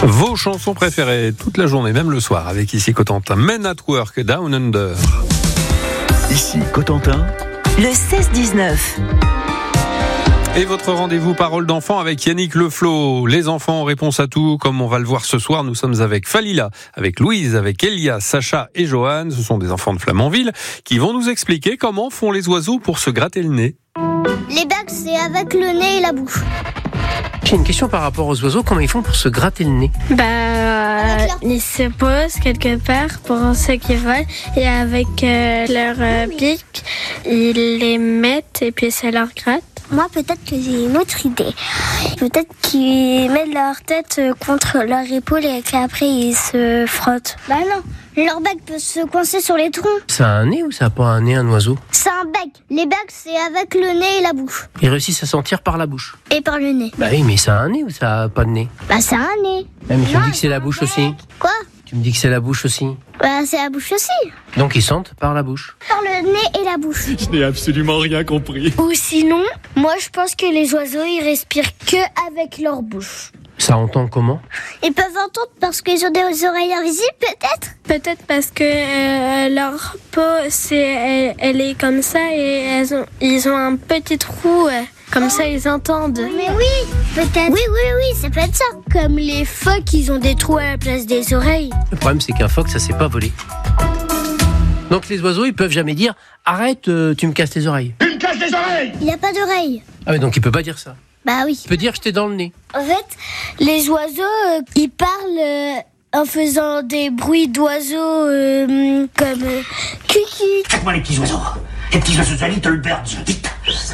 Vos chansons préférées toute la journée, même le soir, avec ici Cotentin. Men at Work, Down Under. Ici Cotentin, le 16-19. Et votre rendez-vous parole d'enfant avec Yannick Leflot. Les enfants ont réponse à tout, comme on va le voir ce soir. Nous sommes avec Falila, avec Louise, avec Elia, Sacha et Johan. Ce sont des enfants de Flamanville qui vont nous expliquer comment font les oiseaux pour se gratter le nez. Les bagues, c'est avec le nez et la bouche. J'ai une question par rapport aux oiseaux. Comment ils font pour se gratter le nez? Ils se posent quelque part pour ceux qui volent et avec leur pic, ils les mettent et puis ça leur gratte. Moi, peut-être que j'ai une autre idée. Peut-être qu'ils mettent leur tête contre leur épaule et qu'après ils se frottent. Bah non, leur bec peut se coincer sur les troncs. Ça a un nez ou ça a pas un nez, un oiseau? C'est un bec. Les becs, c'est avec le nez et la bouche. Ils réussissent à sentir par la bouche. Et par le nez. Bah oui, mais ça a un nez ou ça a pas de nez? Bah ça a un nez. Mais tu me dis que c'est la bouche aussi. Quoi? Tu me dis que c'est la bouche aussi. Bah c'est la bouche aussi. Donc ils sentent par la bouche. Par le nez et la bouche. je n'ai absolument rien compris. Ou sinon, moi je pense que les oiseaux ils respirent que avec leur bouche. Ça entend comment? Ils peuvent entendre parce qu'ils ont des oreilles invisibles peut-être. Peut-être parce que leur peau, elle est comme ça et ils ont un petit trou. Comme ça, ils entendent. Mais oui, peut-être. Oui, ça peut être ça. Comme les phoques, ils ont des trous à la place des oreilles. Le problème, c'est qu'un phoque, ça sait pas voler. Donc les oiseaux, ils peuvent jamais dire « Arrête, tu me casses les oreilles ». Tu me casses les oreilles! Il n'y a pas d'oreilles. Ah oui, donc il peut pas dire ça. Bah oui. Il peut dire « Je t'ai dans le nez ». En fait, les oiseaux, ils parlent en faisant des bruits d'oiseaux comme cucu. Faites-moi les petits oiseaux. Les petits oiseaux de Little Birds. Vite.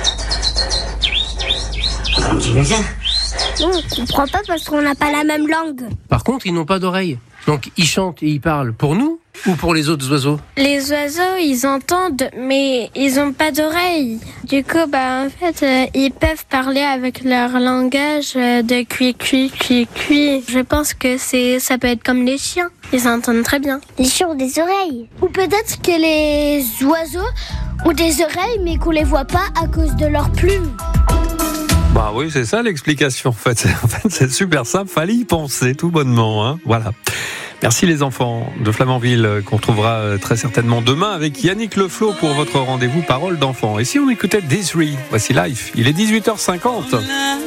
Un petit raisin. Non, on comprend pas parce qu'on n'a pas la même langue. Par contre, ils n'ont pas d'oreilles. Donc ils chantent et ils parlent pour nous ou pour les autres oiseaux? Les oiseaux, ils entendent, mais ils n'ont pas d'oreilles. Du coup, en fait, ils peuvent parler avec leur langage de cuit. Je pense que ça peut être comme les chiens. Ils entendent très bien. Les chiens ont des oreilles. Ou peut-être que les oiseaux ont des oreilles, mais qu'on les voit pas à cause de leurs plumes. Bah oui, c'est ça l'explication. En fait, c'est super simple. Fallait y penser tout bonnement. Hein. Voilà. Merci les enfants de Flamanville qu'on retrouvera très certainement demain avec Yannick Leflot pour votre rendez-vous parole d'enfant. Et si on écoutait Desiree, voici Life. Il est 18h50.